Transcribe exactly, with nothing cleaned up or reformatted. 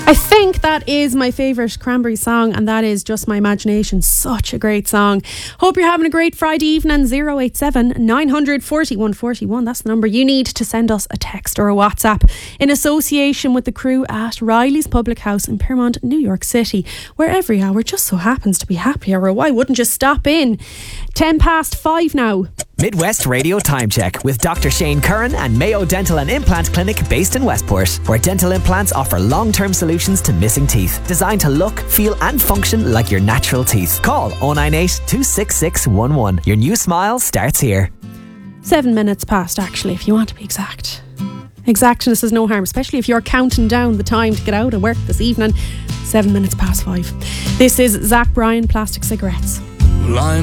I think that is my favourite Cranberry song, and that is Just My Imagination. Such a great song. Hope you're having a great Friday evening. zero eight seven nine hundred forty-one forty-one. That's the number you need to send us a text or a WhatsApp in association with the crew at Riley's Public House in Piermont, New York City, where every hour just so happens to be happy hour. Why wouldn't you stop in? Ten past five now. Midwest Radio Time Check with Doctor Shane Curran and Mayo Dental and Implant Clinic based in Westport, where dental implants offer long-term solutions to missing teeth, designed to look, feel and function like your natural teeth. Call oh nine eight, two six six one one. Your new smile starts here. Seven minutes past, actually, if you want to be exact. Exactness is no harm, especially if you're counting down the time to get out of work this evening. Seven minutes past five. This is Zach Bryan, Plastic Cigarettes. Line